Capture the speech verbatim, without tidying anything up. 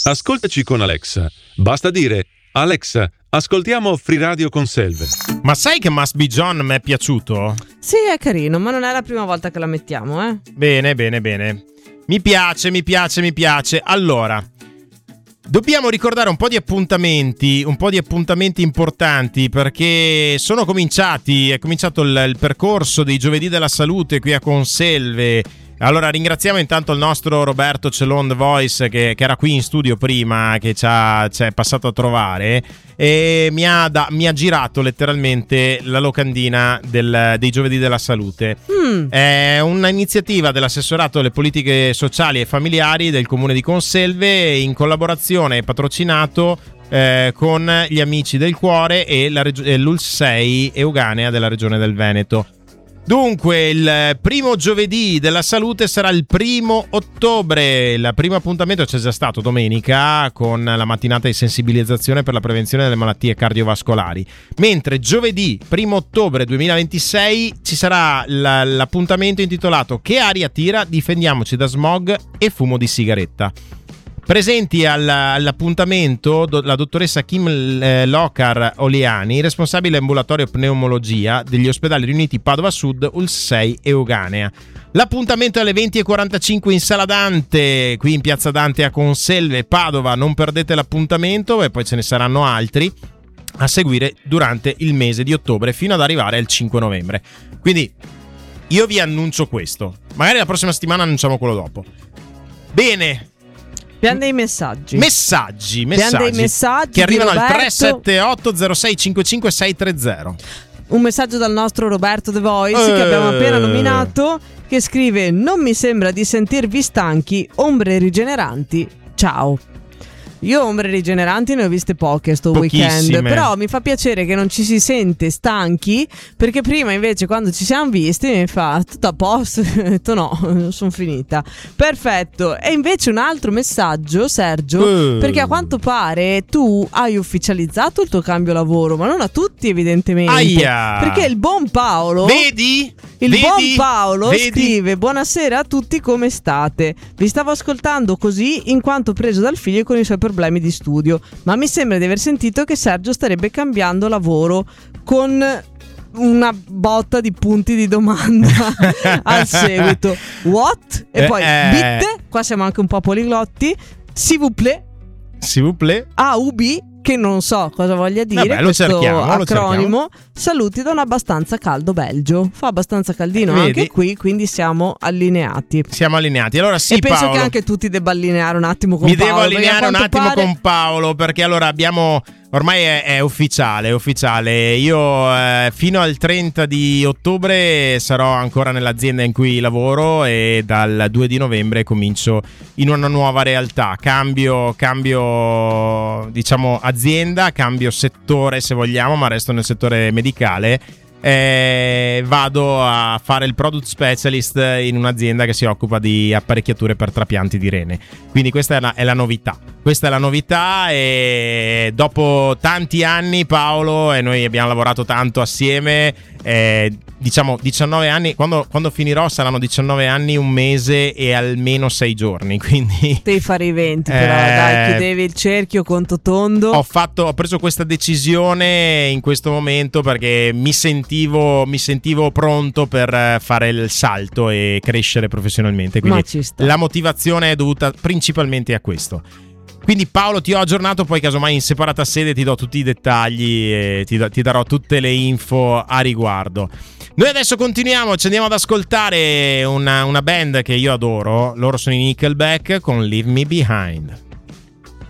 Ascoltaci con Alexa. Basta dire: Alexa, ascoltiamo Free Radio con Selve. Ma sai che Must Be John mi è piaciuto? Sì, è carino, ma non è la prima volta che la mettiamo, eh? Bene, bene, bene. Mi piace, mi piace, mi piace. Allora, dobbiamo ricordare un po' di appuntamenti, un po' di appuntamenti importanti, perché sono cominciati, è cominciato il, il percorso dei Giovedì della Salute qui a Conselve. Allora ringraziamo intanto il nostro Roberto Celon The Voice che, che era qui in studio prima, che ci ha, ci è passato a trovare e mi ha, da, mi ha girato letteralmente la locandina del, dei Giovedì della Salute. Mm. È un'iniziativa dell'assessorato alle politiche sociali e familiari del comune di Conselve in collaborazione e patrocinato eh, con gli Amici del Cuore e, la reg- e l'U L sei Euganea della regione del Veneto. Dunque, il primo giovedì della salute sarà il primo ottobre. Il primo appuntamento c'è già stato domenica con la mattinata di sensibilizzazione per la prevenzione delle malattie cardiovascolari. Mentre giovedì primo ottobre duemilaventisei ci sarà l- l'appuntamento intitolato Che aria tira? Difendiamoci da smog e fumo di sigaretta. Presenti all'appuntamento la dottoressa Kim Lokar Oliani, responsabile ambulatorio pneumologia degli ospedali riuniti Padova Sud, U L sei e Euganea. L'appuntamento è alle venti e quarantacinque in Sala Dante, qui in Piazza Dante a Conselve, Padova. Non perdete l'appuntamento e poi ce ne saranno altri a seguire durante il mese di ottobre fino ad arrivare al cinque novembre. Quindi io vi annuncio questo. Magari la prossima settimana annunciamo quello dopo. Bene. Abbiamo dei messaggi. Messaggi, messaggi, dei messaggi che arrivano Roberto. al tre sette otto zero sei cinque cinque sei tre zero. Un messaggio dal nostro Roberto The Voice eh. che abbiamo appena nominato, che scrive: non mi sembra di sentirvi stanchi, ombre rigeneranti, ciao. Io ombre rigeneranti ne ho viste poche sto weekend, però mi fa piacere che non ci si sente stanchi, perché prima invece quando ci siamo visti mi fa tutto a posto, ho detto no, sono finita. Perfetto. E invece un altro messaggio, Sergio, uh. perché a quanto pare tu hai ufficializzato il tuo cambio lavoro, ma non a tutti evidentemente. Aia. Perché il buon Paolo, vedi? Il vedi? buon Paolo vedi? scrive: buonasera a tutti, come state? Vi stavo ascoltando così in quanto preso dal figlio con i suoi problemi di studio, ma mi sembra di aver sentito che Sergio starebbe cambiando lavoro, con una botta di punti di domanda al seguito. What? E poi eh, bitte, qua siamo anche un po' poliglotti. S'il vous plaît. S'il vous plaît. A U B, che non so cosa voglia dire. Vabbè, questo lo cerchiamo, acronimo. lo Saluti da un abbastanza caldo Belgio. Fa abbastanza caldino Vedi? Anche qui, quindi siamo allineati. Siamo allineati. Allora sì, e penso Paolo, che anche tu ti debba allineare un attimo con mi Paolo. Mi devo allineare un attimo pare... con Paolo, perché allora abbiamo... Ormai è, è ufficiale, è ufficiale. Io eh, fino al trenta di ottobre sarò ancora nell'azienda in cui lavoro e dal due di novembre comincio in una nuova realtà. Cambio, cambio diciamo azienda, cambio settore se vogliamo, ma resto nel settore medicale. Eh, vado a fare il product specialist in un'azienda che si occupa di apparecchiature per trapianti di rene. Quindi questa è la, è la novità. Questa è la novità e dopo tanti anni, Paolo e noi abbiamo lavorato tanto assieme, eh, diciamo diciannove anni, quando, quando finirò saranno diciannove anni, un mese e almeno sei giorni, quindi devi fare i venti però, eh, dai, chiudevi il cerchio conto tondo. Ho fatto, ho preso questa decisione in questo momento perché mi sentivo, mi sentivo pronto per fare il salto e crescere professionalmente, quindi la motivazione è dovuta principalmente a questo. Quindi Paolo, ti ho aggiornato, poi casomai in separata sede ti do tutti i dettagli e ti, ti darò tutte le info a riguardo. Noi adesso continuiamo, ci andiamo ad ascoltare una, una band che io adoro. Loro sono i Nickelback con Leave Me Behind.